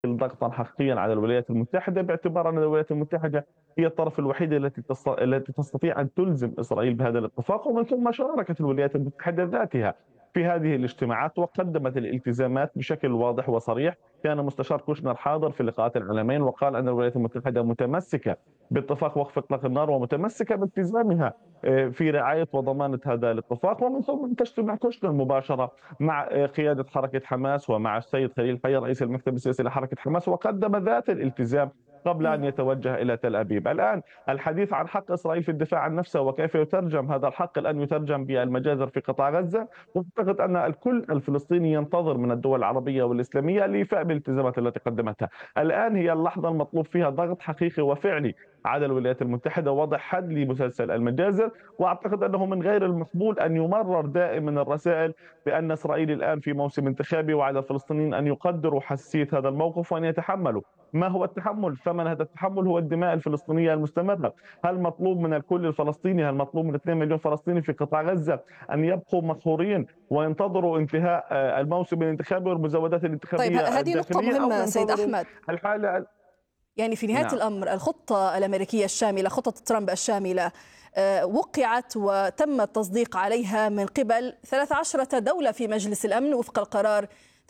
ضغطًا حقيقيًا على الولايات المتحدة، باعتبار أن الولايات المتحدة هي الطرف الوحيد التي تستطيع أن تلزم إسرائيل بهذا الاتفاق، ومن ثم شاركت الولايات المتحدة ذاتها في هذه الاجتماعات وقدمت الالتزامات بشكل واضح وصريح. كان مستشار كوشنر حاضر في لقاءات العالمين وقال أن الولايات المتحدة متمسكة باتفاق وقف إطلاق النار ومتمسكة بالتزامها في رعاية وضمانة هذا الاتفاق. ومن ثم تجتمع كوشنر مباشرة مع قيادة حركة حماس ومع السيد خليل حية رئيس المكتب السياسي لحركة حماس، وقدم ذات الالتزام قبل أن مم. يتوجه إلى تل أبيب. الآن الحديث عن حق إسرائيل في الدفاع عن نفسها وكيف يترجم هذا الحق، الآن يترجم بالمجازر في قطاع غزة. واعتقد أن الكل الفلسطيني ينتظر من الدول العربية والإسلامية الإيفاء بالالتزامات التي قدمتها. الآن هي اللحظة المطلوب فيها ضغط حقيقي وفعلي على الولايات المتحدة، وضع حد لمسلسل المجازر. وأعتقد أنه من غير المقبول أن يمرر دائما الرسائل بأن إسرائيل الآن في موسم انتخابي، وعلى الفلسطينيين أن يقدروا حساسية هذا الموقف وأن يتحملوا. ما هو التحمل؟ ثمن هذا التحمل هو الدماء الفلسطينية المستمرة. هل مطلوب من الكل الفلسطيني، هل مطلوب من 2 مليون فلسطيني في قطاع غزة أن يبقوا مقهورين وينتظروا انتهاء الموسم الانتخابي والمزودات طيب، الانتخابية هذه نقطة الداخلية، أو مهمة سيد ينتظروا أحمد. الحالة؟ يعني في نهاية نعم. الأمر الخطة الأمريكية الشاملة، خطة ترامب الشاملة، وقعت وتم التصديق عليها من قبل 13 دولة في مجلس الأمن وفق القرار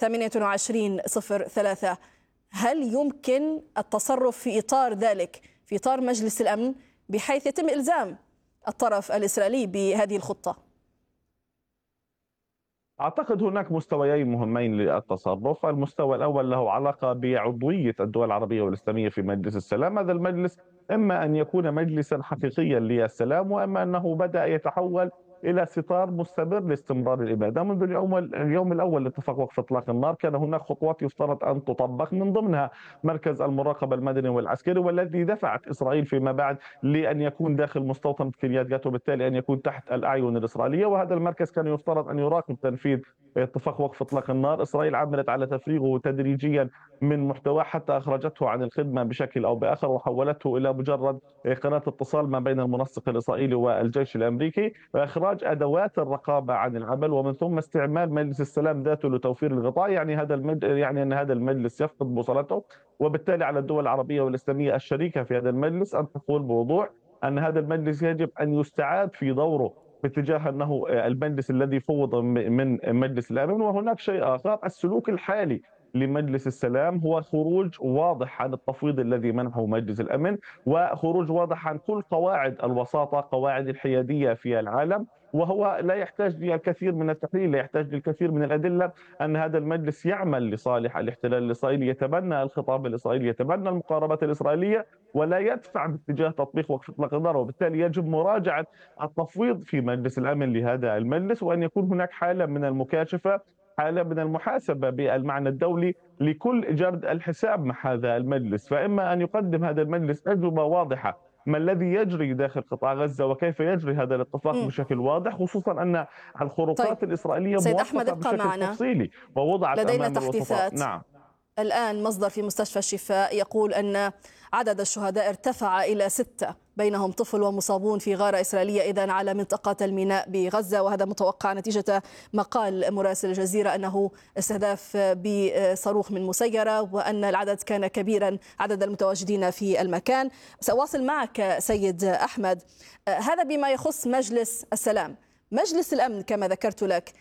2803. هل يمكن التصرف في إطار ذلك، في إطار مجلس الأمن، بحيث يتم إلزام الطرف الإسرائيلي بهذه الخطة؟ أعتقد هناك مستويين مهمين للتصرف. المستوى الأول له علاقة بعضوية الدول العربية والإسلامية في مجلس السلام. هذا المجلس إما أن يكون مجلسا حقيقيا للسلام، وإما أنه بدأ يتحول إلى ستار مستمر لاستمرار الإبادة. منذ اليوم الأول لاتفاق وقف إطلاق النار كان هناك خطوات يفترض أن تطبق، من ضمنها مركز المراقبة المدني والعسكري، والذي دفعت إسرائيل فيما بعد لأن يكون داخل مستوطنة كريات جات، وبالتالي أن يكون تحت الأعين الإسرائيلية. وهذا المركز كان يفترض أن يراقب تنفيذ اتفاق وقف اطلاق النار. اسرائيل عملت على تفريغه تدريجيا من محتواه حتى اخرجته عن الخدمه بشكل او باخر، وحولته الى مجرد قناه اتصال ما بين المنسق الاسرائيلي والجيش الامريكي، واخراج ادوات الرقابه عن العمل، ومن ثم استعمال مجلس السلام ذاته لتوفير الغطاء. يعني ان هذا المجلس يفقد بوصلته، وبالتالي على الدول العربيه والاسلاميه الشريكه في هذا المجلس ان تقول بوضوح ان هذا المجلس يجب ان يستعاد في دوره باتجاه انه المجلس الذي فوض من مجلس الامن. وهناك شيء اخر، السلوك الحالي لمجلس السلام هو خروج واضح عن التفويض الذي منحه مجلس الامن، وخروج واضح عن كل قواعد الوساطه، قواعد الحياديه في العالم. وهو لا يحتاج للكثير من التحليل، لا يحتاج للكثير من الادله، ان هذا المجلس يعمل لصالح الاحتلال الاسرائيلي، يتبنى الخطاب الاسرائيلي، يتبنى المقاربات الاسرائيليه، ولا يدفع باتجاه تطبيق وقف اطلاق النار. وبالتالي يجب مراجعه التفويض في مجلس الامن لهذا المجلس، وان يكون هناك حاله من المكاشفه، حاله من المحاسبه بالمعنى الدولي لكل جرد الحساب مع هذا المجلس. فاما ان يقدم هذا المجلس اجوبه واضحه ما الذي يجري داخل قطاع غزه وكيف يجري هذا الاتفاق مم. بشكل واضح، خصوصا ان طيب الخروقات الاسرائيليه سيد أحمد، موثقه ابقى بشكل معنا، تفصيلي ووضعت لدينا امام الوسطاء. تحديثات. نعم. الآن مصدر في مستشفى الشفاء يقول أن عدد الشهداء ارتفع إلى 6، بينهم طفل ومصابون في غارة إسرائيلية إذن على منطقة الميناء بغزة، وهذا متوقع نتيجة ما قال مراسل الجزيرة أنه استهداف بصاروخ من مسيرة، وأن العدد كان كبيرا، عدد المتواجدين في المكان. سأواصل معك سيد أحمد. هذا بما يخص مجلس السلام. مجلس الأمن كما ذكرت لك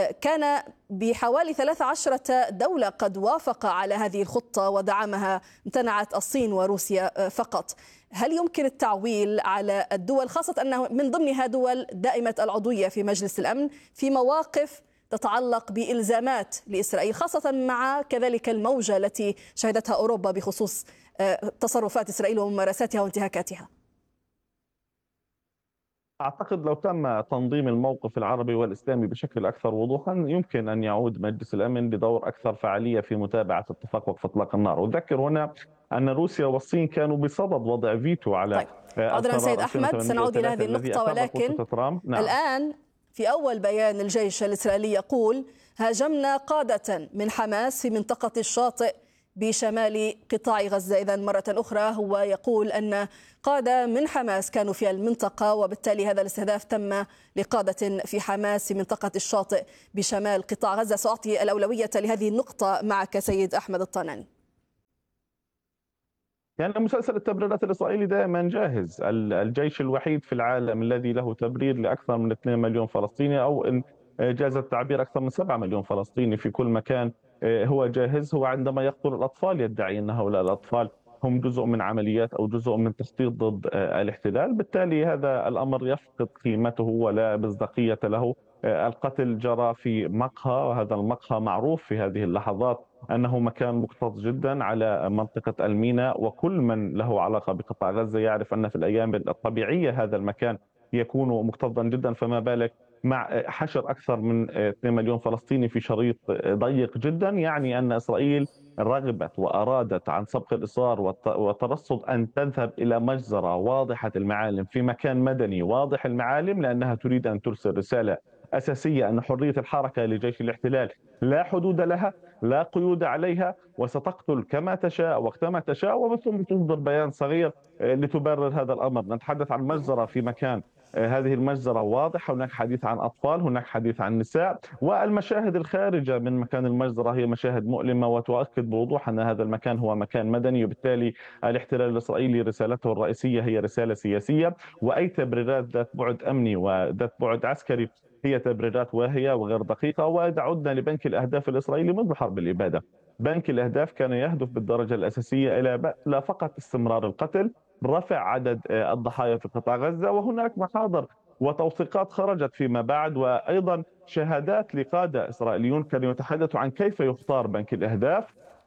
كان بحوالي 13 دولة قد وافق على هذه الخطة ودعمها، امتنعت الصين وروسيا فقط. هل يمكن التعويل على الدول، خاصة أنه من ضمنها دول دائمة العضوية في مجلس الأمن، في مواقف تتعلق بإلزامات لإسرائيل، خاصة مع كذلك الموجة التي شهدتها أوروبا بخصوص تصرفات إسرائيل وممارساتها وانتهاكاتها؟ أعتقد لو تم تنظيم الموقف العربي والإسلامي بشكل أكثر وضوحا، يمكن أن يعود مجلس الأمن بدور أكثر فعالية في متابعة اتفاق وقف إطلاق النار. أذكر هنا أن روسيا والصين كانوا بصدد وضع فيتو على طيب، عذرا سيد القرار أحمد، سنعود إلى 2803 هذه الذي النقطة، أقر ولكن خطة ترامب. نعم. الآن في أول بيان الجيش الإسرائيلي يقول: هاجمنا قادة من حماس في منطقة الشاطئ بشمال قطاع غزة. إذن مرة أخرى هو يقول أن قادة من حماس كانوا في المنطقة، وبالتالي هذا الاستهداف تم لقادة في حماس في منطقة الشاطئ بشمال قطاع غزة. سأعطي الأولوية لهذه النقطة معك سيد أحمد الطناني. يعني مسلسل التبريرات الإسرائيلي دائما جاهز. الجيش الوحيد في العالم الذي له تبرير لأكثر من 2 مليون فلسطيني، أو إن جاز التعبير أكثر من 7 مليون فلسطيني في كل مكان، هو جاهز. هو عندما يقتل الأطفال يدعي أن هؤلاء الأطفال هم جزء من عمليات أو جزء من تخطيط ضد الاحتلال. بالتالي هذا الأمر يفقد قيمته ولا مصداقية له. القتل جرى في مقهى، وهذا المقهى معروف في هذه اللحظات أنه مكان مكتظ جدا على منطقة الميناء، وكل من له علاقة بقطاع غزة يعرف أن في الأيام الطبيعية هذا المكان يكون مكتظا جدا، فما بالك مع حشر أكثر من 2 مليون فلسطيني في شريط ضيق جدا. يعني أن إسرائيل رغبت وأرادت عن سبق الإصرار وترصد أن تذهب إلى مجزرة واضحة المعالم في مكان مدني واضح المعالم، لأنها تريد أن ترسل رسالة أساسية أن حرية الحركة لجيش الاحتلال لا حدود لها، لا قيود عليها، وستقتل كما تشاء وقتما تشاء. وثم تصدر بيان صغير لتبرر هذا الأمر. نتحدث عن مجزرة في مكان، هذه المجزرة واضحة، هناك حديث عن أطفال، هناك حديث عن نساء، والمشاهد الخارجة من مكان المجزرة هي مشاهد مؤلمة وتؤكد بوضوح أن هذا المكان هو مكان مدني. وبالتالي الاحتلال الإسرائيلي رسالته الرئيسية هي رسالة سياسية، وأي تبريرات ذات بعد أمني وذات بعد عسكري هي تبريرات واهية وغير دقيقة. وإذا عدنا لبنك الأهداف الإسرائيلي منذ حرب الإبادة، بنك الأهداف كان يهدف بالدرجة الأساسية إلى لا فقط استمرار القتل، رفع عدد الضحايا في قطاع غزة. وهناك محاضر وتوثيقات خرجت فيما بعد، وأيضا شهادات لقادة إسرائيليون كانوا يتحدثوا عن كيف يختار بنك الأهداف،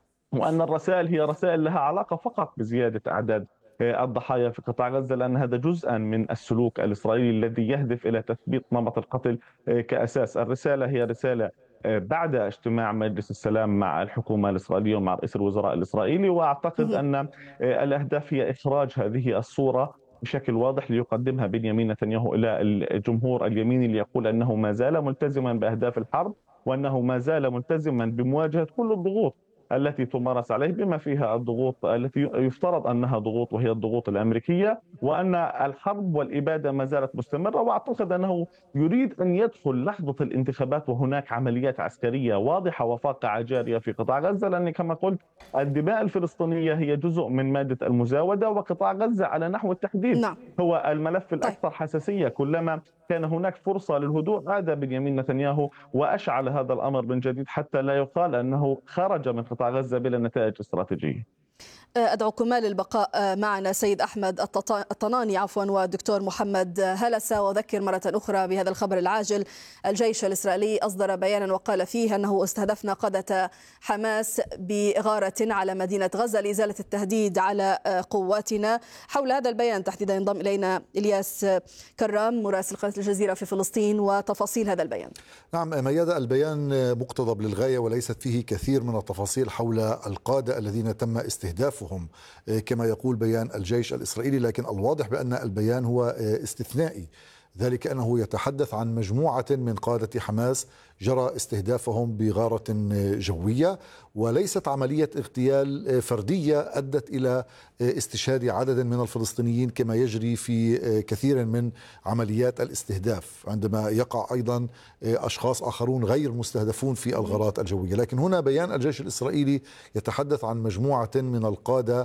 وأن الرسائل هي رسائل لها علاقة فقط بزيادة أعداد الضحايا في قطاع غزة، لأن هذا جزءا من السلوك الإسرائيلي الذي يهدف إلى تثبيت نمط القتل كأساس. الرسالة هي رسالة بعد اجتماع مجلس السلام مع الحكومة الإسرائيلية ومع رئيس الوزراء الإسرائيلي. وأعتقد أن الأهداف هي إخراج هذه الصورة بشكل واضح ليقدمها بنيامين نتنياهو إلى الجمهور اليميني، ليقول أنه ما زال ملتزما بأهداف الحرب، وأنه ما زال ملتزما بمواجهة كل الضغوط التي تمارس عليه، بما فيها الضغوط التي يفترض أنها ضغوط وهي الضغوط الأمريكية، وأن الحرب والإبادة ما زالت مستمرة. وأعتقد أنه يريد أن يدخل لحظة الانتخابات وهناك عمليات عسكرية واضحة وفاقعة جارية في قطاع غزة، لأن كما قلت الدماء الفلسطينية هي جزء من مادة المزاودة، وقطاع غزة على نحو التحديد نعم. هو الملف طيب. الأكثر حساسية. كلما كان هناك فرصة للهدوء عاد بنيامين نتنياهو وأشعل هذا الأمر من جديد، حتى لا يقال أنه خرج من قطاع غزة بلا نتائج استراتيجية. أدعوكما للبقاء معنا سيد أحمد الطناني والدكتور محمد هلسة. وأذكر مرة أخرى بهذا الخبر العاجل. الجيش الإسرائيلي أصدر بيانا وقال فيه أنه استهدفنا قادة حماس بغارة على مدينة غزة لإزالة التهديد على قواتنا. حول هذا البيان تحديدا ينضم إلينا إلياس كرام مراسل قناة الجزيرة في فلسطين وتفاصيل هذا البيان. نعم ميادة، البيان مقتضب للغاية وليست فيه كثير من التفاصيل حول القادة الذين تم استهدافهم كما يقول بيان الجيش الإسرائيلي، لكن الواضح بأن البيان هو استثنائي، ذلك أنه يتحدث عن مجموعة من قادة حماس جرى استهدافهم بغارة جوية، وليست عملية اغتيال فردية أدت إلى استشهاد عدد من الفلسطينيين كما يجري في كثير من عمليات الاستهداف عندما يقع أيضا أشخاص آخرون غير مستهدفون في الغارات الجوية. لكن هنا بيان الجيش الإسرائيلي يتحدث عن مجموعة من القادة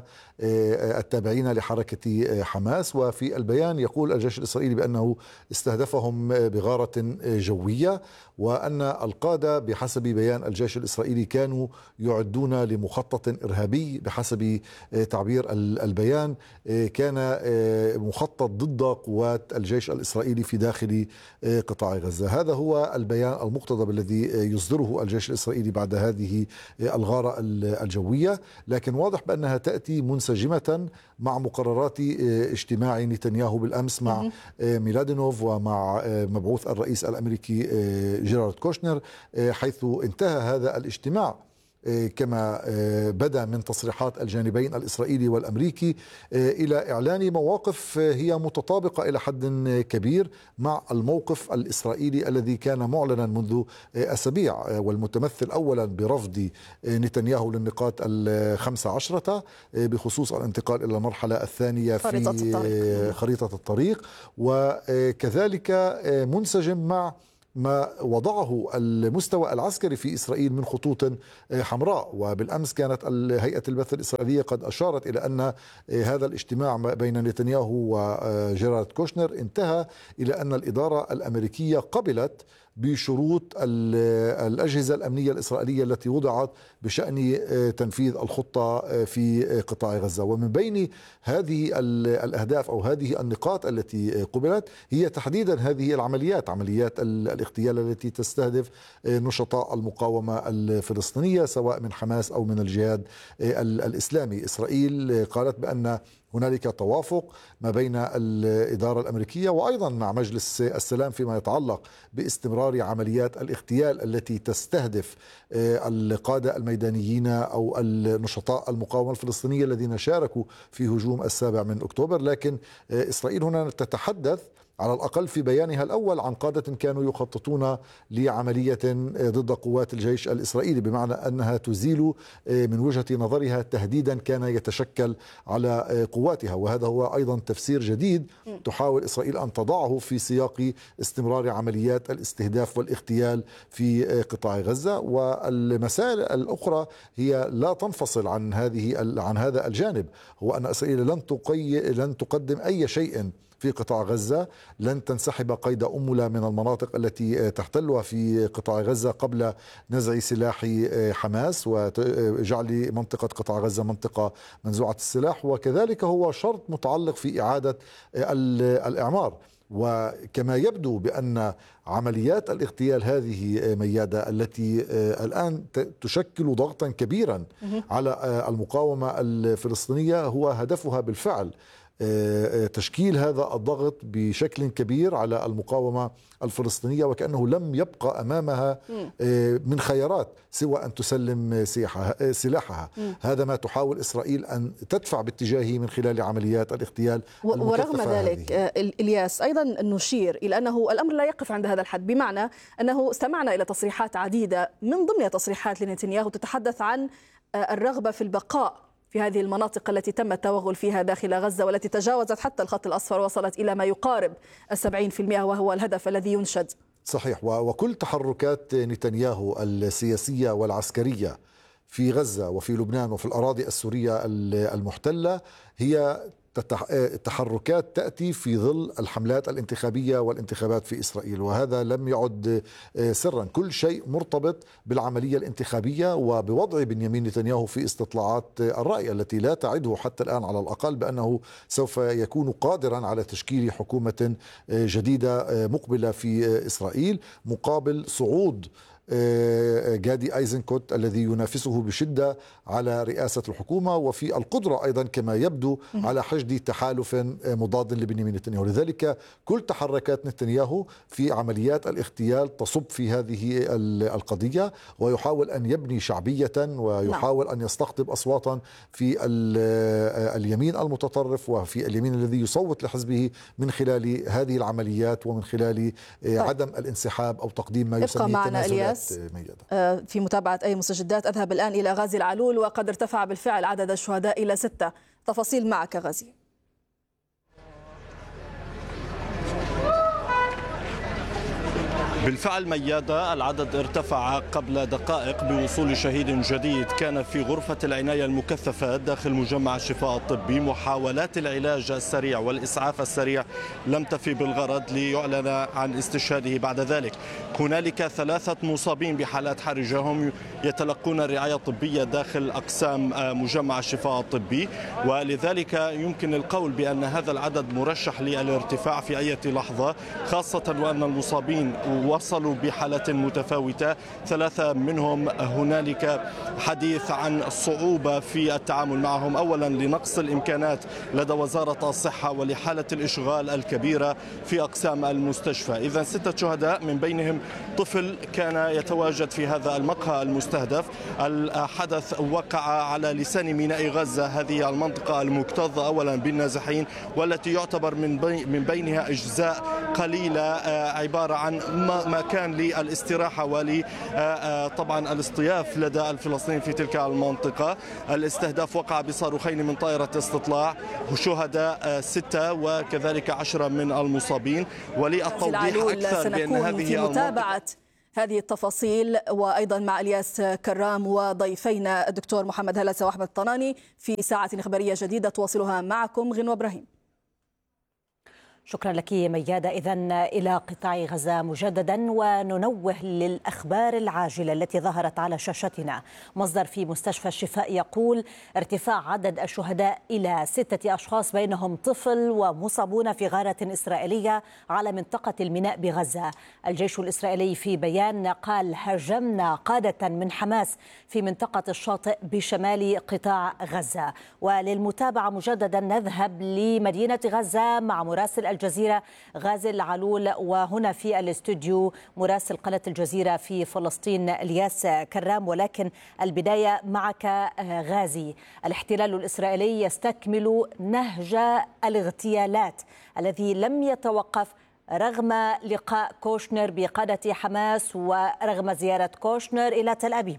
التابعين لحركة حماس، وفي البيان يقول الجيش الإسرائيلي بأنه استهدفهم بغارة جوية، وأن القادة بحسب بيان الجيش الإسرائيلي كانوا يعدون لمخطط إرهابي. بحسب تعبير البيان كان مخطط ضد قوات الجيش الإسرائيلي في داخل قطاع غزة. هذا هو البيان المقتضب الذي يصدره الجيش الإسرائيلي بعد هذه الغارة الجوية، لكن واضح بأنها تأتي منسجمة مع مقررات اجتماع نتنياهو بالأمس مع ميلادينوف ومع مبعوث الرئيس الأمريكي جيرارد كوشنر، حيث انتهى هذا الاجتماع كما بدا من تصريحات الجانبين الإسرائيلي والأمريكي إلى إعلان مواقف هي متطابقة إلى حد كبير مع الموقف الإسرائيلي الذي كان معلنا منذ أسابيع، والمتمثل أولا برفض نتنياهو للنقاط 15 بخصوص الانتقال إلى المرحلة الثانية في خريطة الطريق، وكذلك منسجم مع ما وضعه المستوى العسكري في إسرائيل من خطوط حمراء. وبالأمس كانت هيئة البث الإسرائيلية قد أشارت إلى أن هذا الاجتماع بين نتنياهو وجيرارد كوشنر انتهى إلى أن الإدارة الأمريكية قبلت بشروط الأجهزة الأمنية الإسرائيلية التي وضعت بشأن تنفيذ الخطة في قطاع غزة. ومن بين هذه الأهداف أو هذه النقاط التي قبلت هي تحديدا هذه العمليات، عمليات الاغتيال التي تستهدف نشطاء المقاومة الفلسطينية سواء من حماس أو من الجهاد الإسلامي. إسرائيل قالت بأن هنالك توافق ما بين الإدارة الأمريكية وأيضا مع مجلس السلام فيما يتعلق باستمرار عمليات الاغتيال التي تستهدف القادة الميدانيين أو النشطاء المقاومة الفلسطينية الذين شاركوا في هجوم 7 أكتوبر. لكن إسرائيل هنا تتحدث على الأقل في بيانها الأول عن قادة كانوا يخططون لعملية ضد قوات الجيش الإسرائيلي، بمعنى أنها تزيل من وجهة نظرها تهديدا كان يتشكل على قواتها. وهذا هو أيضا تفسير جديد تحاول إسرائيل أن تضعه في سياق استمرار عمليات الاستهداف والاغتيال في قطاع غزة. والمسائل الأخرى هي لا تنفصل عن هذا الجانب، هو أن إسرائيل لن تقدم أي شيء في قطاع غزة، لن تنسحب قيد أملة من المناطق التي تحتلها في قطاع غزة قبل نزع سلاح حماس وجعل منطقة قطاع غزة منطقة منزوعة السلاح. وكذلك هو شرط متعلق في إعادة الإعمار. وكما يبدو بأن عمليات الاغتيال هذه ميادة التي الآن تشكل ضغطا كبيرا على المقاومة الفلسطينية هو هدفها بالفعل تشكيل هذا الضغط بشكل كبير على المقاومة الفلسطينية، وكأنه لم يبقى أمامها من خيارات سوى أن تسلم سلاحها. هذا ما تحاول إسرائيل أن تدفع باتجاهه من خلال عمليات الاغتيال. ورغم ذلك إلياس أيضا نشير إلى أنه الأمر لا يقف عند هذا الحد، بمعنى أنه استمعنا إلى تصريحات عديدة من ضمن تصريحات لنتنياهو تتحدث عن الرغبة في البقاء في هذه المناطق التي تم التوغل فيها داخل غزة والتي تجاوزت حتى الخط الأصفر وصلت إلى ما يقارب 70%، وهو الهدف الذي ينشد. صحيح. وكل تحركات نتنياهو السياسية والعسكرية في غزة وفي لبنان وفي الأراضي السورية المحتلة هي تحركات تأتي في ظل الحملات الانتخابية والانتخابات في إسرائيل، وهذا لم يعد سرا. كل شيء مرتبط بالعملية الانتخابية وبوضع بنيامين نتنياهو في استطلاعات الرأي التي لا تعده حتى الآن على الأقل بأنه سوف يكون قادرا على تشكيل حكومة جديدة مقبلة في إسرائيل مقابل صعود جادي أيزنكوت الذي ينافسه بشدة على رئاسة الحكومة، وفي القدرة أيضا كما يبدو على حشد تحالف مضاد لبنيامين نتنياهو. لذلك كل تحركات نتنياهو في عمليات الاغتيال تصب في هذه القضية، ويحاول أن يبني شعبية ويحاول أن يستقطب أصواتا في اليمين المتطرف وفي اليمين الذي يصوت لحزبه من خلال هذه العمليات ومن خلال عدم الانسحاب أو تقديم ما يسميه تنازلات. في متابعة أي مستجدات أذهب الآن إلى غازي العلول، وقد ارتفع بالفعل عدد الشهداء إلى 6. تفاصيل معك غازي. بالفعل ميادة، العدد ارتفع قبل دقائق بوصول شهيد جديد كان في غرفة العناية المكثفة داخل مجمع الشفاء الطبي. محاولات العلاج السريع والإسعاف السريع لم تفي بالغرض ليعلن عن استشهاده بعد ذلك. هنالك 3 مصابين بحالات حرجة هم يتلقون الرعاية الطبية داخل أقسام مجمع الشفاء الطبي، ولذلك يمكن القول بأن هذا العدد مرشح للارتفاع في أي لحظة، خاصة وأن المصابين وصلوا بحالة متفاوتة. 3 منهم هنالك حديث عن صعوبة في التعامل معهم، أولا لنقص الإمكانات لدى وزارة الصحة ولحالة الإشغال الكبيرة في أقسام المستشفى. إذا 6 شهداء من بينهم طفل كان يتواجد في هذا المقهى المستهدف. الحدث وقع على لسان ميناء غزة، هذه المنطقة المكتظة أولا بالنازحين والتي يعتبر من بينها أجزاء قليلة عبارة عن مكان للاستراحة طبعا الاصطياف لدى الفلسطينيين في تلك المنطقة. الاستهداف وقع بصاروخين من طائرة استطلاع، شهداء 6 وكذلك 10 من المصابين. وللتوضيح أكثر بأن هذه في متابعة هذه التفاصيل وأيضا مع إلياس كرام وضيفينا الدكتور محمد هلسة وأحمد الطناني في ساعة إخبارية جديدة تواصلها معكم غنوة إبراهيم. شكرا لك ميادة. إذن إلى قطاع غزة مجددا وننوه للأخبار العاجلة التي ظهرت على شاشتنا. مصدر في مستشفى الشفاء يقول ارتفاع عدد الشهداء إلى 6 أشخاص بينهم طفل ومصابون في غارة إسرائيلية على منطقة الميناء بغزة. الجيش الإسرائيلي في بيان قال هاجمنا قادة من حماس في منطقة الشاطئ بشمال قطاع غزة. وللمتابعة مجددا نذهب لمدينة غزة مع مراسل الجزيرة غازي العلول، وهنا في الاستوديو مراسل قناة الجزيرة في فلسطين الياس كرام. ولكن البداية معك غازي. الاحتلال الإسرائيلي يستكمل نهج الاغتيالات الذي لم يتوقف رغم لقاء كوشنر بقادة حماس ورغم زيارة كوشنر إلى تل أبيب.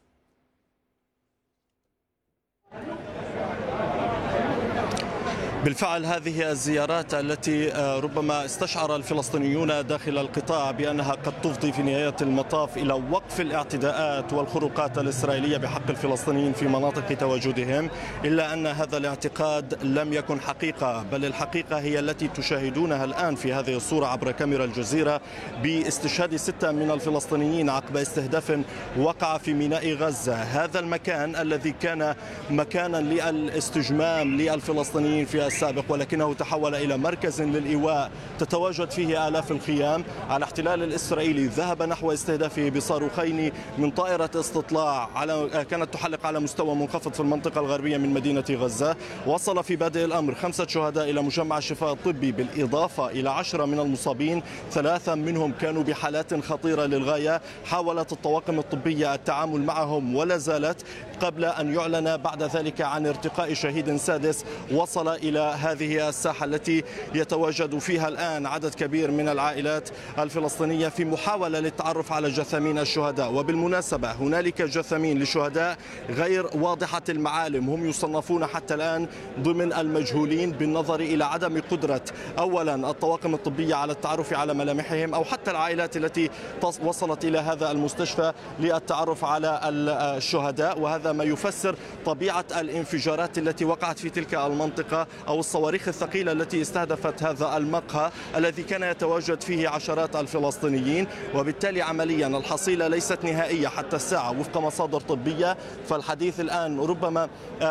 بالفعل هذه الزيارات التي ربما استشعر الفلسطينيون داخل القطاع بأنها قد تفضي في نهاية المطاف إلى وقف الاعتداءات والخروقات الإسرائيلية بحق الفلسطينيين في مناطق تواجدهم، إلا أن هذا الاعتقاد لم يكن حقيقة، بل الحقيقة هي التي تشاهدونها الآن في هذه الصورة عبر كاميرا الجزيرة باستشهاد 6 من الفلسطينيين عقب استهداف وقع في ميناء غزة. هذا المكان الذي كان مكانا للاستجمام للفلسطينيين في السابق، ولكنه تحول إلى مركز للإيواء تتواجد فيه آلاف الخيام. الاحتلال الإسرائيلي ذهب نحو استهدافه بصاروخين من طائرة استطلاع كانت تحلق على مستوى منخفض في المنطقة الغربية من مدينة غزة. وصل في بادئ الأمر 5 شهداء إلى مجمع الشفاء الطبي بالإضافة إلى 10 من المصابين، 3 منهم كانوا بحالات خطيرة للغاية. حاولت الطواقم الطبية التعامل معهم ولا زالت، قبل أن يعلن بعد ذلك عن ارتقاء شهيد سادس وصل إلى هذه الساحة التي يتواجد فيها الآن عدد كبير من العائلات الفلسطينية في محاولة للتعرف على جثامين الشهداء. وبالمناسبة هنالك جثامين لشهداء غير واضحة المعالم، هم يصنفون حتى الآن ضمن المجهولين بالنظر إلى عدم قدرة أولا الطواقم الطبية على التعرف على ملامحهم، أو حتى العائلات التي وصلت إلى هذا المستشفى للتعرف على الشهداء. وهذا ما يفسر طبيعة الانفجارات التي وقعت في تلك المنطقة أو الصواريخ الثقيلة التي استهدفت هذا المقهى الذي كان يتواجد فيه عشرات الفلسطينيين. وبالتالي عمليا الحصيلة ليست نهائية حتى الساعة وفق مصادر طبية، فالحديث الآن ربما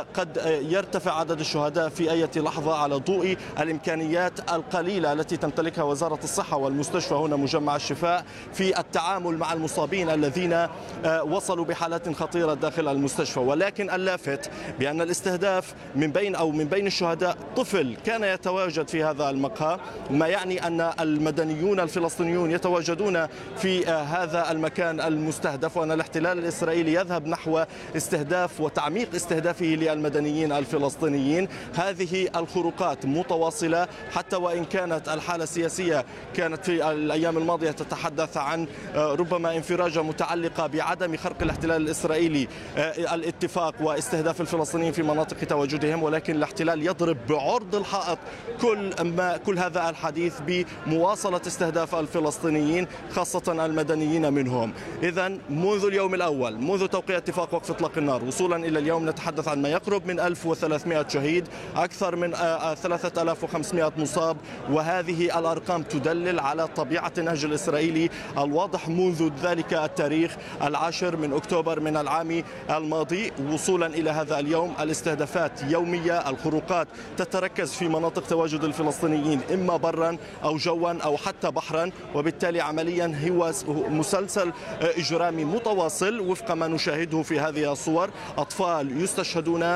قد يرتفع عدد الشهداء في أي لحظة على ضوء الإمكانيات القليلة التي تمتلكها وزارة الصحة والمستشفى هنا مجمع الشفاء في التعامل مع المصابين الذين وصلوا بحالات خطيرة داخل المستشفى. ولكن اللافت بأن الاستهداف من بين الشهداء طفل كان يتواجد في هذا المقهى، ما يعني أن المدنيون الفلسطينيون يتواجدون في هذا المكان المستهدف، وأن الاحتلال الإسرائيلي يذهب نحو استهداف وتعميق استهدافه للمدنيين الفلسطينيين. هذه الخروقات متواصلة، حتى وإن كانت الحالة السياسية كانت في الأيام الماضية تتحدث عن ربما انفراجة متعلقة بعدم خرق الاحتلال الإسرائيلي الاتفاق واستهداف الفلسطينيين في مناطق تواجدهم، ولكن الاحتلال يضرب بعرض الحائط كل هذا الحديث بمواصلة استهداف الفلسطينيين خاصة المدنيين منهم. إذن منذ اليوم الأول، منذ توقيع اتفاق وقف إطلاق النار وصولا إلى اليوم، نتحدث عن ما يقرب من 1300 شهيد، أكثر من 3500 مصاب. وهذه الأرقام تدلل على طبيعة النهج الإسرائيلي الواضح منذ ذلك التاريخ 10 من أكتوبر من العام الماضي وصولا إلى هذا اليوم. الاستهدافات يومية، الخروقات تتركز في مناطق تواجد الفلسطينيين إما برا أو جوا أو حتى بحرا، وبالتالي عمليا هو مسلسل إجرامي متواصل وفق ما نشاهده في هذه الصور. أطفال يستشهدون،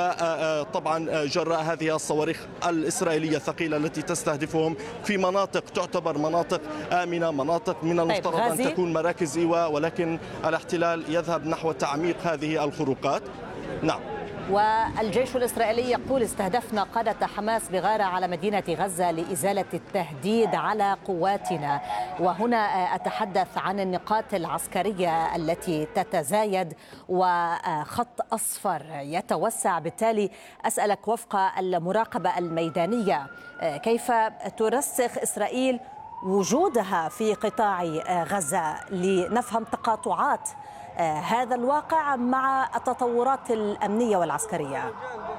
وطبعا جراء هذه الصواريخ الإسرائيلية الثقيلة التي تستهدفهم في مناطق تعتبر مناطق آمنة، مناطق من المفترض أن تكون مراكز إيواء، ولكن الاحتلال يذهب نحو تعميق هذه الخروقات. نعم. والجيش الإسرائيلي يقول استهدفنا قادة حماس بغارة على مدينة غزة لإزالة التهديد على قواتنا. وهنا أتحدث عن النقاط العسكرية التي تتزايد وخط أصفر يتوسع. بالتالي أسألك وفق المراقبة الميدانية كيف ترسخ إسرائيل وجودها في قطاع غزة لنفهم تقاطعات هذا الواقع مع التطورات الأمنية والعسكرية؟